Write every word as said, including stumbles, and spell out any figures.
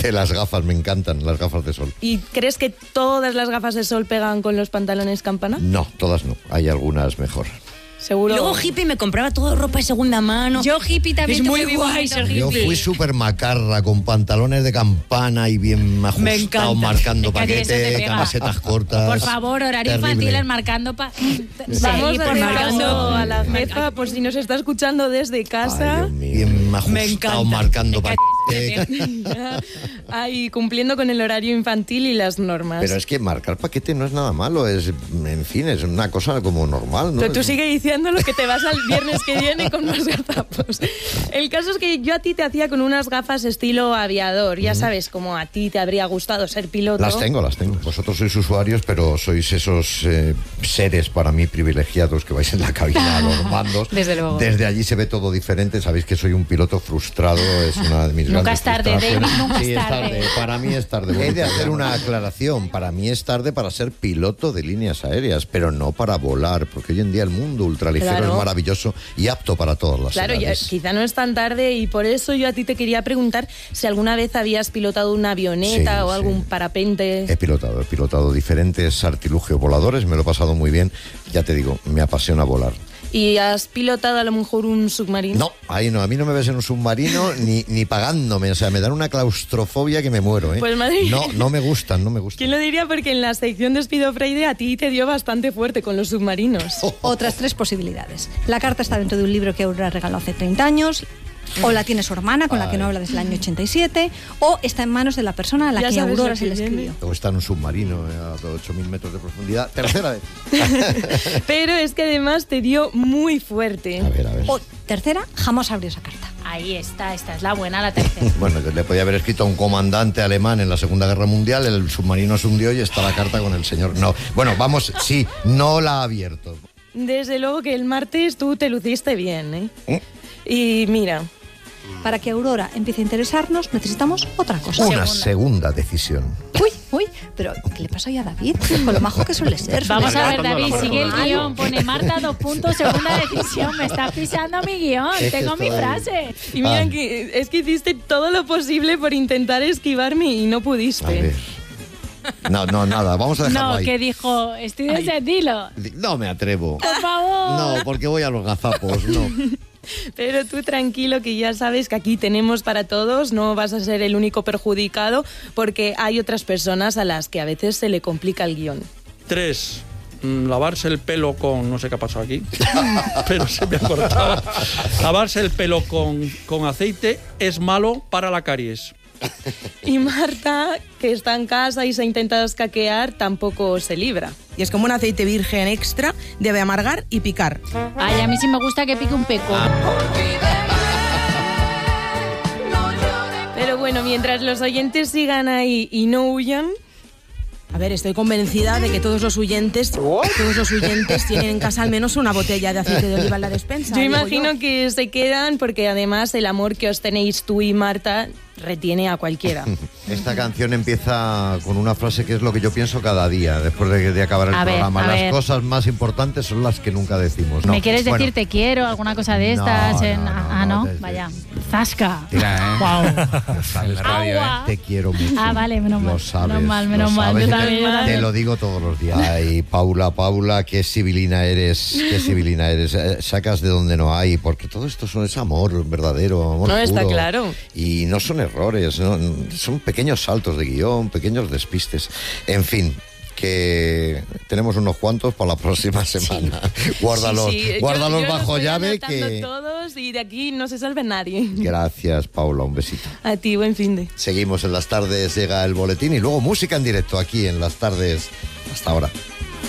de las gafas, me encantan las gafas de sol. ¿Y crees que todas las gafas de sol pegan con los pantalones campana? No, todas no, hay algunas mejor. Seguro. Luego hippie me compraba toda ropa de segunda mano. Yo hippie también. Es muy tuve guay bonito. ser hippie. Yo fui súper macarra, con pantalones de campana y bien ajustados, marcando Es que a ti eso te paquete, pega. camisetas cortas. Por favor, horario Terrible. infantil, el marcando pa... Vamos Sí, a por hacer marcando. caso a la jefa, por si nos está escuchando desde Ay, casa. Dios mío, bien ajustados, marcando paquete. Ahí, cumpliendo con el horario infantil y las normas. Pero es que marcar paquete no es nada malo, es, en fin, es una cosa como normal, ¿no? Pero tú Es- sigue diciendo lo que te vas al viernes que viene con más gazapos. El caso es que yo a ti te hacía con unas gafas estilo aviador. Ya sabes, como a ti te habría gustado ser piloto. Las tengo, las tengo. Vosotros sois usuarios, pero sois esos eh, seres para mí privilegiados que vais en la cabina a los mandos. Desde luego. Desde allí se ve todo diferente. Sabéis que soy un piloto frustrado, es una de mis Nunca grandes es tarde, frustraciones. David, nunca Sí, es es tarde. tarde. Para mí es tarde. He de hacer una aclaración. Para mí es tarde para ser piloto de líneas aéreas, pero no para volar, porque hoy en día el mundo ultraligero Claro. es maravilloso y apto para todas las Claro, ya, edades. quizá no es tan tarde y por eso yo a ti te quería preguntar si alguna vez habías pilotado una avioneta Sí, o sí. algún parapente. He pilotado, he pilotado diferentes artilugios voladores, me lo he pasado muy bien. Ya te digo, me apasiona volar. ¿Y has pilotado a lo mejor un submarino? No, ahí no, a mí no me ves en un submarino ni, ni pagándome, o sea, me dan una claustrofobia que me muero, ¿eh? Pues, madre mía. No, no me gustan, no me gustan. ¿Quién lo diría? Porque en la sección de Speedo Friday a ti te dio bastante fuerte con los submarinos. Otras tres posibilidades. La carta está dentro de un libro que Aurora regaló hace treinta años, o la tiene su hermana, con la que no habla desde el año ochenta y siete, o está en manos de la persona a la Ya que sabes Aurora lo se que le viene. escribió. O está en un submarino eh, a ocho mil metros de profundidad. Tercera vez. Pero es que además te dio muy fuerte. A ver, a ver. O tercera, jamás abrió esa carta. Ahí está, esta es la buena, la tercera. Bueno, le podía haber escrito a un comandante alemán en la Segunda Guerra Mundial, el submarino se hundió y está la carta con el señor. No, bueno, vamos, sí, no la ha abierto. Desde luego que el martes tú te luciste bien, ¿eh? ¿Eh? Y mira, Para que Aurora empiece a interesarnos, necesitamos otra cosa. Una segunda decisión. Uy, uy, pero ¿qué le pasa hoy a David? Con lo majo que suele ser. Vamos suele a ser. ver, David, sigue el guión. Pone Marta, dos puntos, segunda decisión. Me estás pisando mi guión. Es que Tengo mi estoy- frase. y mira Ah. que es que hiciste todo lo posible por intentar esquivarme y no pudiste. A ver. No, no, nada, vamos a dejarlo No, ahí. que dijo, estoy de sentilo. No me atrevo. Por favor. No, porque voy a los gazapos, no. Pero tú tranquilo que ya sabes que aquí tenemos para todos, no vas a ser el único perjudicado porque hay otras personas a las que a veces se le complica el guión. Tres, mm, lavarse el pelo con... No sé qué ha pasado aquí, pero se me ha cortado. Lavarse el pelo con, con aceite es malo para la caries. Y Marta, que está en casa y se intenta escaquear, tampoco se libra. Y es como un aceite virgen extra, debe amargar y picar. Ay, a mí sí me gusta que pique un peco. Pero bueno, mientras los oyentes sigan ahí y no huyan, A ver, estoy convencida de que todos los oyentes, todos los oyentes tienen en casa al menos una botella de aceite de oliva en la despensa. yo digo imagino yo. que se quedan porque además el amor que os tenéis tú y Marta retiene a cualquiera. Esta canción empieza con una frase que es lo que yo pienso cada día, después de, de acabar el A ver, programa. a Las ver. cosas más importantes son las que nunca decimos. No, ¿Me quieres bueno, decir te quiero, alguna cosa de estas? No, En- no, no, ah, no, no, desde- vaya. Zasca. Tira, ¿eh? Wow. Lo sabes, Agua. Te quiero mucho. Ah, vale, menos mal. Lo sabes, Menos mal, lo menos mal. sabes. Yo también, yo Te también. lo digo todos los días. Ay, Paula, Paula, qué civilina eres, qué civilina eres. Eh, Sacas de donde no hay, porque todo esto son, es amor verdadero, amor No, está puro. claro. Y no son errores, ¿no? Son pequeños saltos de guión, pequeños despistes. En fin, que tenemos unos cuantos para la próxima semana. Guárdalos, Sí, sí, yo- guárdalos yo los bajo voy llave anotando que... todos y de aquí no se salve nadie. Gracias, Paula, un besito. A ti, buen fin de. Seguimos en las tardes, llega el boletín y luego música en directo aquí en las tardes. Hasta ahora.